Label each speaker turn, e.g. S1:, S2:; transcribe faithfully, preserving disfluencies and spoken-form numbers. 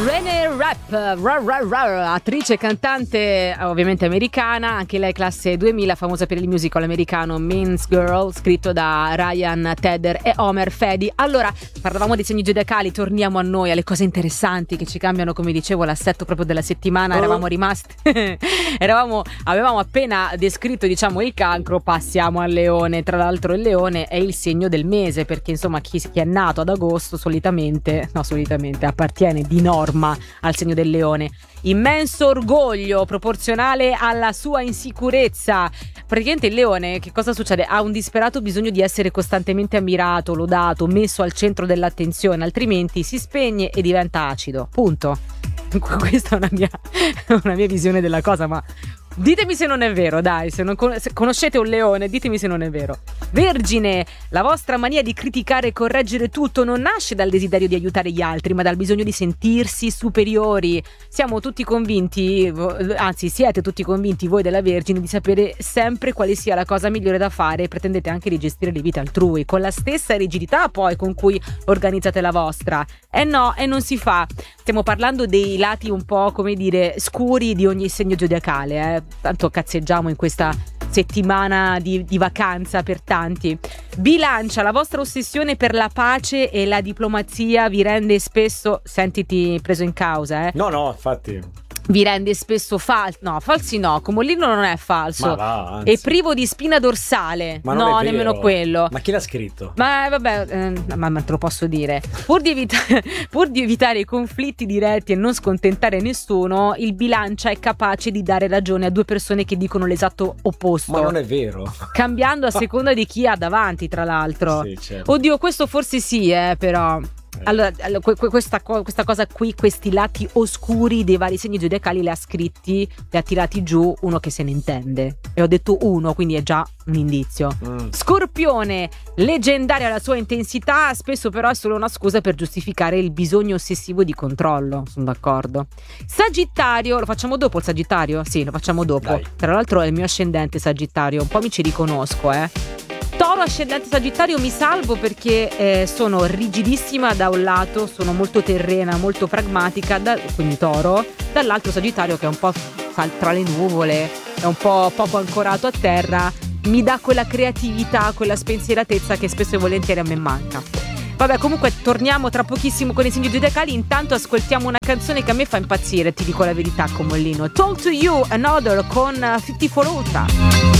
S1: Renee Rapp, ra, ra, ra, attrice e cantante ovviamente americana, anche lei classe duemila, famosa per il musical americano Mean Girls, scritto da Ryan Tedder e Omer Fedi. Allora, parlavamo dei segni zodiacali, torniamo a noi, alle cose interessanti che ci cambiano, come dicevo, l'assetto proprio della settimana. Eravamo rimasti eravamo avevamo appena descritto, diciamo, il cancro, passiamo al leone. Tra l'altro il leone è il segno del mese, perché insomma chi, chi è nato ad agosto solitamente, no solitamente, appartiene di norma al segno del leone. Immenso orgoglio proporzionale alla sua insicurezza. Praticamente il leone, che cosa succede? Ha un disperato bisogno di essere costantemente ammirato, lodato, messo al centro dell'attenzione, altrimenti si spegne e diventa acido. Punto. Questa è una mia, una mia visione della cosa, ma ditemi se non è vero, dai, se non con- se conoscete un leone, ditemi se non è vero. Vergine, la vostra mania di criticare e correggere tutto non nasce dal desiderio di aiutare gli altri, ma dal bisogno di sentirsi superiori. Siamo tutti convinti, anzi siete tutti convinti voi della Vergine, di sapere sempre quale sia la cosa migliore da fare, e pretendete anche di gestire le vite altrui con la stessa rigidità poi con cui organizzate la vostra. Eh no, e non si fa. Stiamo parlando dei lati un po', come dire, scuri di ogni segno zodiacale, eh. Tanto cazzeggiamo in questa settimana di, di vacanza per tanti. Bilancia, la vostra ossessione per la pace e la diplomazia vi rende spesso, sentiti preso in causa, eh?
S2: No, no, infatti.
S1: Vi rende spesso falsi, no, falsi no, Comolino non è falso,
S2: ma va, anzi.
S1: È privo di spina dorsale,
S2: ma non
S1: no,
S2: è vero.
S1: Nemmeno quello.
S2: Ma chi l'ha scritto?
S1: Ma vabbè, eh, ma, ma te lo posso dire. Pur di, evita- pur di evitare i conflitti diretti e non scontentare nessuno, il Bilancia è capace di dare ragione a due persone che dicono l'esatto opposto.
S2: Ma non è vero.
S1: Cambiando a seconda di chi ha davanti, tra l'altro.
S2: Sì, certo.
S1: Oddio, questo forse sì, eh, però. Allora, allora questa, questa cosa qui, questi lati oscuri dei vari segni zodiacali li ha scritti, li ha tirati giù uno che se ne intende. E ho detto uno, quindi è già un indizio. Mm. Scorpione, leggendaria la sua intensità, spesso però è solo una scusa per giustificare il bisogno ossessivo di controllo. Sono d'accordo. Sagittario, lo facciamo dopo il Sagittario? Sì, lo facciamo dopo. Dai. Tra l'altro è il mio ascendente Sagittario, un po' mi ci riconosco, eh. Toro, ascendente Sagittario, mi salvo perché eh, sono rigidissima da un lato, sono molto terrena, molto pragmatica, da, quindi Toro, dall'altro Sagittario che è un po' tra le nuvole, è un po' poco ancorato a terra, mi dà quella creatività, quella spensieratezza che spesso e volentieri a me manca. Vabbè, comunque torniamo tra pochissimo con i segni zodiacali. Intanto ascoltiamo una canzone che a me fa impazzire, ti dico la verità, Comollino. Talk to You, Another con cinquantaquattro Ultra.